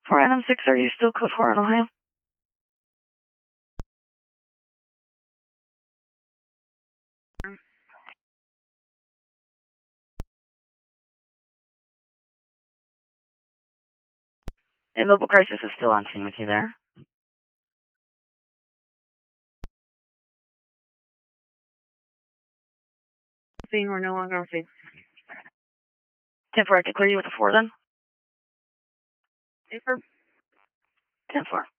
For item 6, are you still code 4 in Ohio? A mobile crisis is still on scene with you there. Scene, we're no longer on scene. 10-4, I can clear you with a 4 then? 10-4. 10-4.